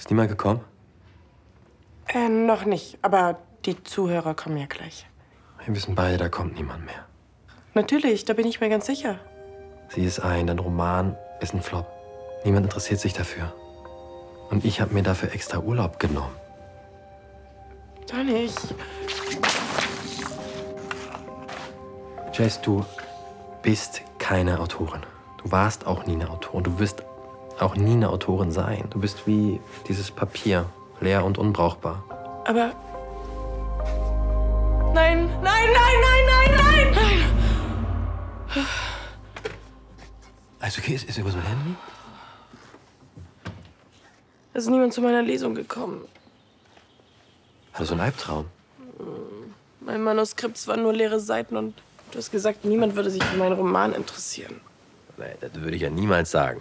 Ist niemand gekommen? Noch nicht. Aber die Zuhörer kommen ja gleich. Wir wissen beide, da kommt niemand mehr. Natürlich, da bin ich mir ganz sicher. Sieh es ein, dein Roman ist ein Flop. Niemand interessiert sich dafür. Und ich habe mir dafür extra Urlaub genommen. Doch nicht. Jess, du bist keine Autorin. Du warst auch nie eine Autorin. Du wirst auch nie eine Autorin sein. Du bist wie dieses Papier, leer und unbrauchbar. Aber... Nein, nein, nein, nein, nein, nein! Nein! Alles okay? Ist irgendwas mit Handy? Es ist niemand zu meiner Lesung gekommen. Hattest du einen Albtraum? Mein Manuskript waren nur leere Seiten und du hast gesagt, niemand würde sich für meinen Roman interessieren. Nein, das würde ich ja niemals sagen.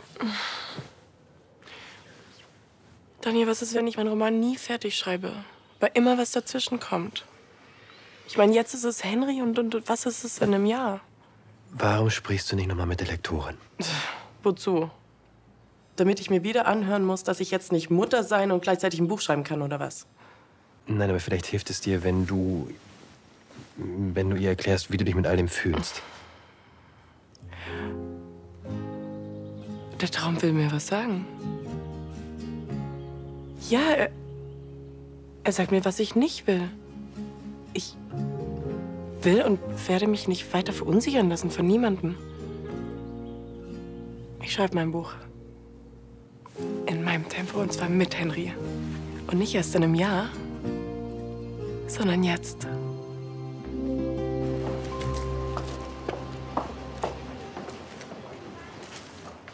Daniel, was ist, wenn ich meinen Roman nie fertig schreibe? Weil immer was dazwischen kommt. Ich meine, jetzt ist es Henry und was ist es in einem Jahr? Warum sprichst du nicht nochmal mit der Lektorin? Wozu? Damit ich mir wieder anhören muss, dass ich jetzt nicht Mutter sein und gleichzeitig ein Buch schreiben kann, oder was? Nein, aber vielleicht hilft es dir, wenn du ihr erklärst, wie du dich mit all dem fühlst. Der Traum will mir was sagen. Ja, er sagt mir, was ich nicht will. Ich will und werde mich nicht weiter verunsichern lassen von niemandem. Ich schreibe mein Buch. In meinem Tempo, und zwar mit Henry. Und nicht erst in einem Jahr, sondern jetzt.